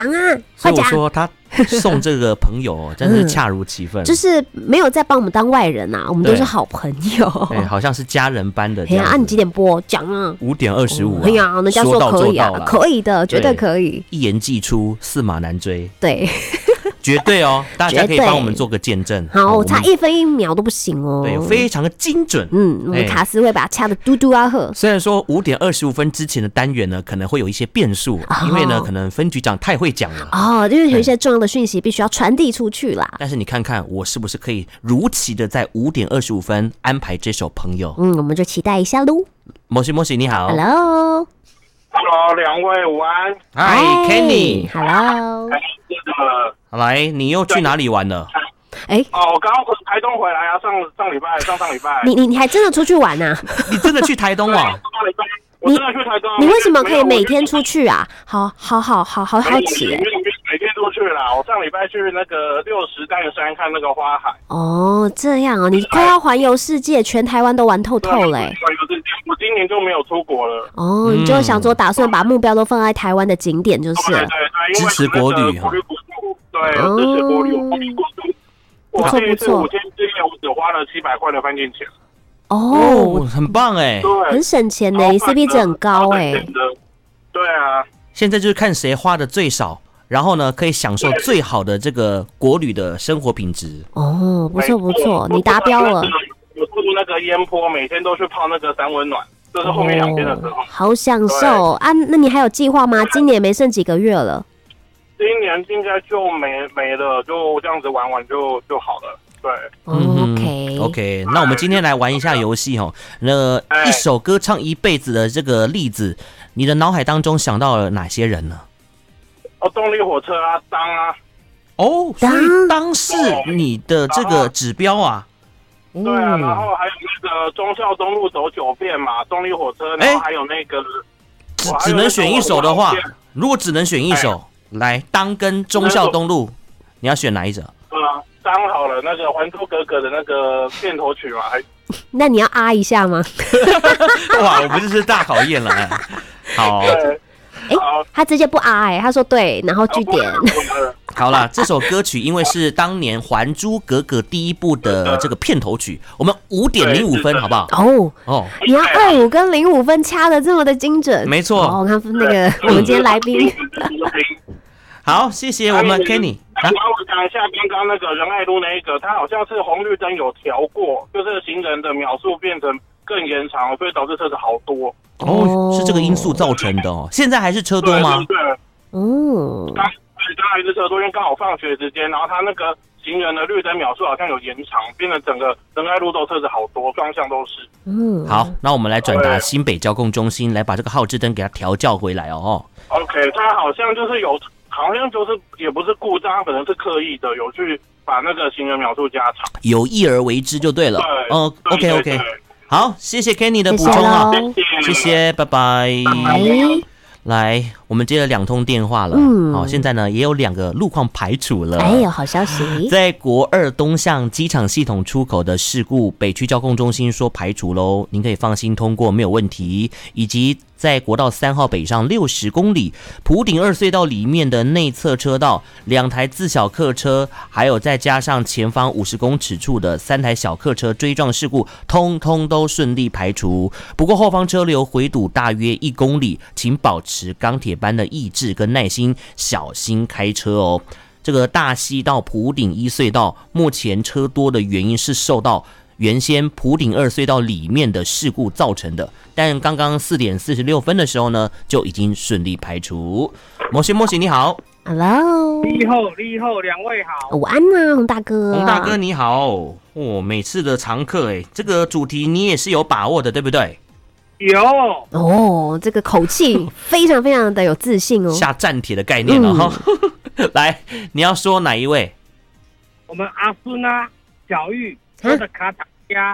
所以我说他送这个朋友真的是恰如其分， 就是没有在帮我们当外人啊，我们都是好朋友， 对，好像是家人般的这样子。 你几点播？讲啊 ，5点25。 哎呀，人家说可以啊，可以的，绝对可以。 一言既出，驷马难追。 对。 绝对哦，大家可以帮我们做个见证。 好，我差1分1秒都不行哦。 对，非常的精准。 我们卡斯会把它掐的嘟嘟啊呵。 虽然说5点25分之前的单元呢，可能会有一些变数，因为呢，可能分局长太会讲了。 因为有一些重要的讯息必须要传递出去啦。 但是你看看我是不是可以如期的在5点25分安排这首朋友？ 我们就期待一下喽。 莫西莫西，你好。 Hello， 两位午安。 Hi Kenny。Hello。 来，你又去哪里玩了？ 我刚刚从台东回来啊，上礼拜。 你还真的出去玩啊？ 你真的去台东啊？ 我真的去台东。 你为什么可以每天出去啊？好奇耶！ 每天出去啦。我上礼拜去那个60担山看那个花海。 这样你快要环游世界，全台湾都玩透透嘞。 我今年就没有出国了。 你就想说打算把目标都放在台湾的景点就是。 对， 支持国旅哈。 对，支持国旅。 不错。 5天之内我只花了700块的饭店钱。 很棒哎， 很省钱呢，CP 值很高哎。 对啊， 现在就是看谁花的最少，然后呢可以享受最好的这个国旅的生活品质。 不错，你达标了。 有住那个烟坡，每天都去泡那个三温暖，这是后面2天的时候。 好享受啊！那你还有计划吗？今年没剩几个月了。 今年应该就没了，就这样子玩玩就好了。 对 ，OK， 那我们今天来玩一下游戏哦。一首歌唱一辈子的这个例子，你的脑海当中想到了哪些人呢？ 动力火车啊，当啊。 所以当是你的这个指标啊。 对啊，然后还有那个忠孝东路走9遍嘛，动力火车，然后还有那个。 只能选一首的话，如果只能选一首，来当跟忠孝东路，你要选哪一首？ 当好了，那个《还珠格格》的那个片头曲嘛， 那你要一下吗？ 哇，我们这是大考验了。好， 他直接不他说对，然后句点。 好啦，这首歌曲因为是当年《还珠格格》第一部的这个片头曲，我们5点05分，好不好？ 你要25跟05分掐的这么的精准， 没错。 我看那个我们今天来宾。 好，谢谢我们 Kenny。 我讲一下刚刚那个仁爱路那一个，它好像是红绿灯有调过，就是行人的秒数变成更延长，所以导致车子好多。 是这个因素造成的哦。现在还是车多吗？ 对。刚还是车多，因为刚好放学时间，然后它那个行人的绿灯秒数好像有延长，变成整个仁爱路都车子好多，双向都是。 好，那我们来转达新北交控中心，来把这个号志灯给它调校回来哦。 OK， 它好像就是也不是故障，可能是刻意的，有去把那个行人秒数加长， 有意而为之就对了。 对。 OK， 好，谢谢 Kenny 的补充啊，谢谢，拜拜。来，我们接了2通电话了。现在呢也有2个路况排除了。 好消息！ 在国2东向机场系统出口的事故，北区交控中心说排除喽，您可以放心通过，没有问题。以及在国道3号北上60公里埔顶2隧道里面的内侧车道，2台自小客车，还有再加上前方50公尺处的3台小客车追撞事故，通通都顺利排除。不过后方车流回堵大约1公里，请保持钢铁般的意志跟耐心，小心开车哦。这个大溪到埔顶1隧道目前车多的原因是受到原先埔顶2隧道里面的事故造成的，但刚刚4点46分的时候呢，就已经顺利排除。莫西你好 ，Hello， 你好，两位好， 午安啊，洪大哥， 洪大哥你好。每次的常客这个主题你也是有把握的，对不对？ 有这个口气非常非常的有自信哦， 下战帖的概念哦。来，你要说哪一位？ 我们阿孙啊，小玉说的卡塔加。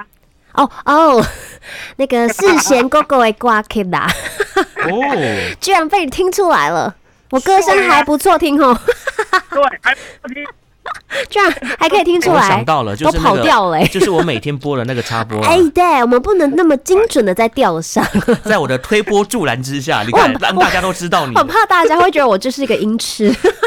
那个世贤哥哥的歌曲啦，居然被你听出来了，我歌声还不错听哦。 对，还不错听。 居然还可以听出我来， 想到了，就是都跑掉了就是我每天播的那个插播、啊。 哎，对，我们不能那么精准的在调上， 在我的推波助澜之下，你看让大家都知道你。 我怕大家会觉得我就是一个音痴。